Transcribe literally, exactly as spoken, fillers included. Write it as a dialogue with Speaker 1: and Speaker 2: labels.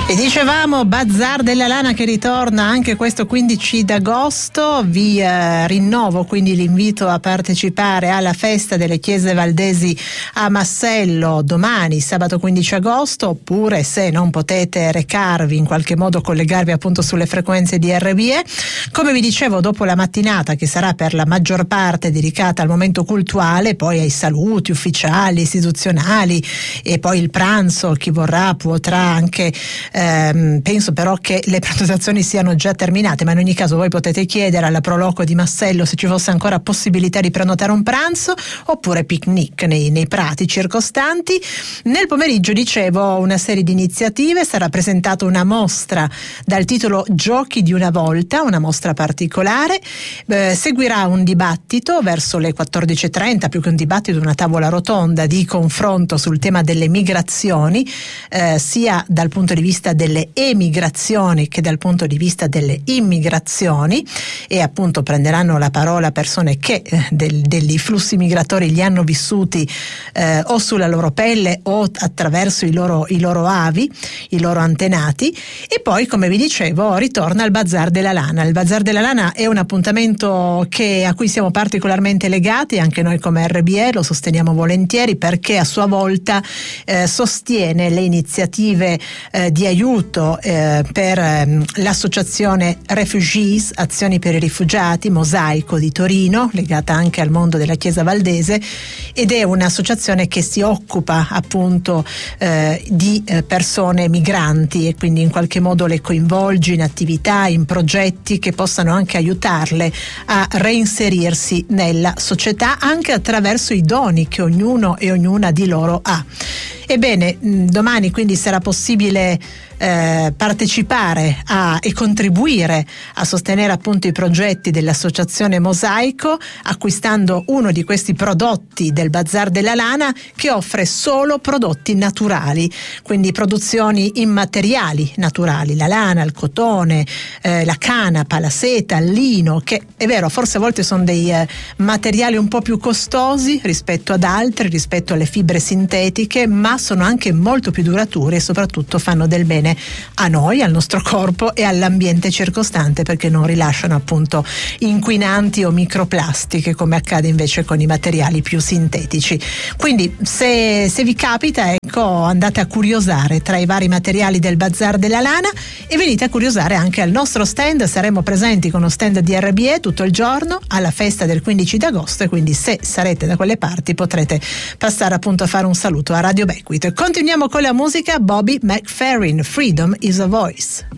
Speaker 1: E dicevamo Bazar della Lana che ritorna anche questo quindici d'agosto. Vi eh, rinnovo quindi l'invito a partecipare alla festa delle chiese valdesi a Massello domani, sabato quindici agosto, oppure se non potete recarvi, in qualche modo collegarvi appunto sulle frequenze di R B E. Come vi dicevo, dopo la mattinata che sarà per la maggior parte dedicata al momento cultuale, poi ai saluti ufficiali, istituzionali e poi il pranzo, chi vorrà potrà anche Ehm, penso però che le prenotazioni siano già terminate, ma in ogni caso voi potete chiedere alla Proloco di Massello se ci fosse ancora possibilità di prenotare un pranzo oppure picnic nei, nei prati circostanti. Nel pomeriggio, dicevo, una serie di iniziative, sarà presentata una mostra dal titolo Giochi di una volta, una mostra particolare, eh, seguirà un dibattito verso le quattordici e trenta, più che un dibattito, una tavola rotonda di confronto sul tema delle migrazioni, eh, sia dal punto di vista delle emigrazioni che dal punto di vista delle immigrazioni, e appunto prenderanno la parola persone che eh, del, degli flussi migratori li hanno vissuti eh, o sulla loro pelle o attraverso i loro, i loro avi, i loro antenati. E poi, come vi dicevo, ritorna il Bazar della Lana. Il Bazar della Lana è un appuntamento che, a cui siamo particolarmente legati, anche noi come R B E lo sosteniamo volentieri, perché a sua volta eh, sostiene le iniziative eh, di aiuto eh, per eh, l'associazione Refugees, Azioni per i Rifugiati, Mosaico di Torino, legata anche al mondo della Chiesa Valdese, ed è un'associazione che si occupa appunto eh, di eh, persone migranti, e quindi in qualche modo le coinvolge in attività, in progetti che possano anche aiutarle a reinserirsi nella società, anche attraverso i doni che ognuno e ognuna di loro ha. Ebbene, domani quindi sarà possibile eh, partecipare a, e contribuire a sostenere appunto i progetti dell'associazione Mosaico, acquistando uno di questi prodotti del Bazar della Lana, che offre solo prodotti naturali, quindi produzioni immateriali naturali, la lana, il cotone, eh, la canapa, la seta, il lino, che è vero, forse a volte sono dei eh, materiali un po' più costosi rispetto ad altri, rispetto alle fibre sintetiche, ma sono anche molto più duraturi e soprattutto fanno del bene a noi, al nostro corpo e all'ambiente circostante, perché non rilasciano appunto inquinanti o microplastiche come accade invece con i materiali più sintetici. Quindi se, se vi capita, ecco, andate a curiosare tra i vari materiali del Bazar della Lana e venite a curiosare anche al nostro stand. Saremo presenti con lo stand di R B E tutto il giorno alla festa del quindici d'agosto, e quindi se sarete da quelle parti potrete passare appunto a fare un saluto a Radio Becquith. Continuiamo con la musica. Bobby McFerrin, Freedom is a Voice.